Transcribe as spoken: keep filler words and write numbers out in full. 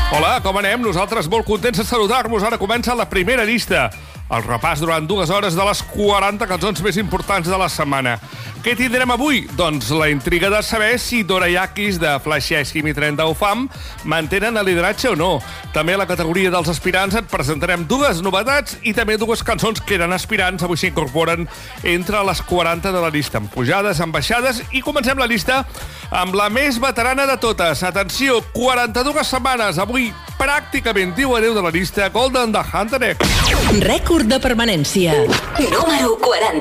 Hola, com anem? Nosaltres molt contents de saludar-vos. Ara comença la primera llista. El repàs durant dues hores de les quaranta cançons més importants de la setmana. Què tindrem avui? Doncs la intriga de saber si Dorayakis de Flash Kimi trenta o Fam mantenen el lideratge o no. També a la categoria dels aspirants et presentarem dues novetats i també dues cançons que eren aspirants. Avui s'incorporen entre les quaranta de la llista, amb pujades, amb baixades, i comencem la llista amb la més veterana de totes. Atenció, quaranta-dues setmanes. Avui pràcticament diu adéu de la llista Golden de Hunter X. Rècord de permanència. Número quaranta.